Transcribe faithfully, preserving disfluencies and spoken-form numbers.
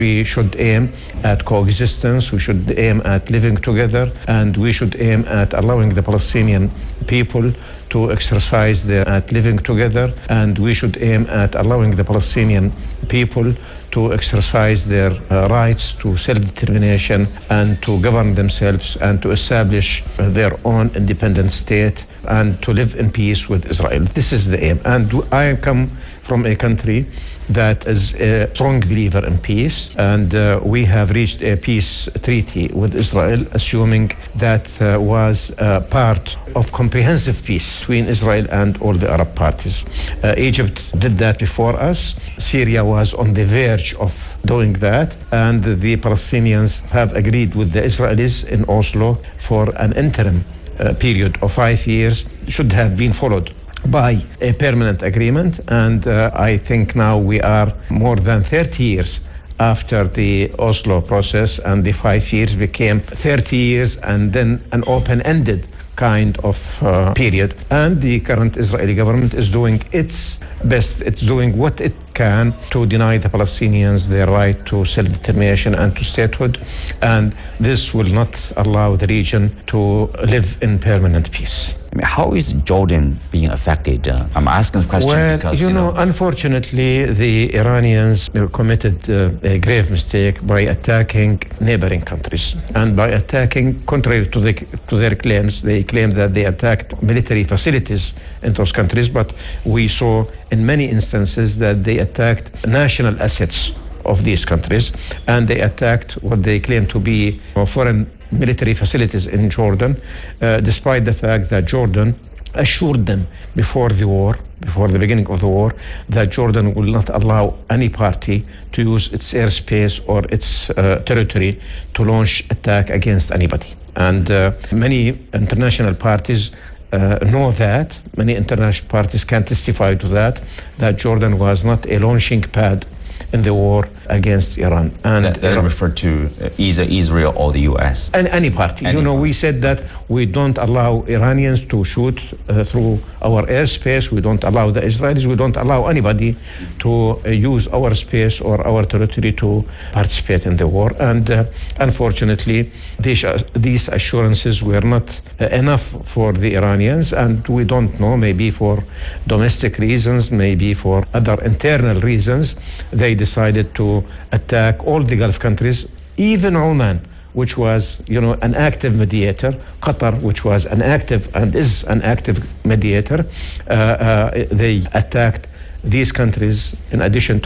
We should aim at coexistence, we should aim at living together, and we should aim at allowing the Palestinian people to exercise their at living together, and we should aim at allowing the Palestinian people to exercise their uh, rights to self-determination and to govern themselves and to establish uh, their own independent state and to live in peace with Israel. This is the aim. And I come from a country that is a strong believer in peace, and uh, we have reached a peace treaty with Israel, assuming that uh, was uh, part of comprehensive peace between Israel and all the Arab parties. Uh, Egypt did that before us. Syria was on the verge of doing that, and the Palestinians have agreed with the Israelis in Oslo for an interim uh, period of five years, should have been followed by a permanent agreement. And uh, I think now we are more than thirty years after the Oslo process, and the five years became thirty years and then an open-ended kind of uh, period. And the current Israeli government is doing its best. It's doing what it can to deny the Palestinians their right to self-determination and to statehood, and this will not allow the region to live in permanent peace. I mean, how is Jordan being affected? Uh, I'm asking this question well, because, you, you know, know, unfortunately, the Iranians committed uh, a grave mistake by attacking neighboring countries and by attacking, contrary to, the, to their claims, they claim that they attacked military facilities in those countries, but we saw in many instances that they attacked national assets of these countries, and they attacked what they claim to be foreign military facilities in Jordan, uh, despite the fact that Jordan assured them before the war, before the beginning of the war, that Jordan will not allow any party to use its airspace or its uh, territory to launch attack against anybody. And uh, many international parties uh, know that, many international parties can testify to that, that Jordan was not a launching pad in the war against Iran. And that, that Iran, referred to either Israel or the U S. And any party. Any you know, party. we said that we don't allow Iranians to shoot uh, through our airspace. We don't allow the Israelis. We don't allow anybody to uh, use our space or our territory to participate in the war. And uh, unfortunately, these, uh, these assurances were not uh, enough for the Iranians. And we don't know, maybe for domestic reasons, maybe for other internal reasons, they decided to attack all the Gulf countries, even Oman, which was, you know, an active mediator, Qatar, which was an active and is an active mediator. Uh, uh, they attacked these countries in addition to